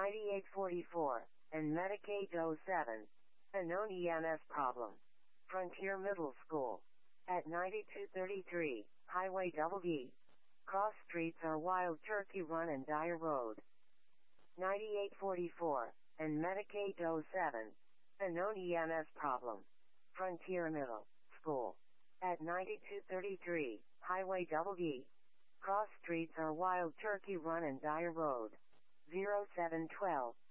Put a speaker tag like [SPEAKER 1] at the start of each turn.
[SPEAKER 1] 9844, and Medicaid 07. A known EMS problem. Frontier Middle School. At 9233, Highway Double D. Cross streets are Wild Turkey Run and Dyer Road. 9844, and Medicaid 07. A known EMS problem. Frontier Middle School. At 9233, Highway Double D. Cross streets are Wild Turkey Run and Dyer Road. 0712,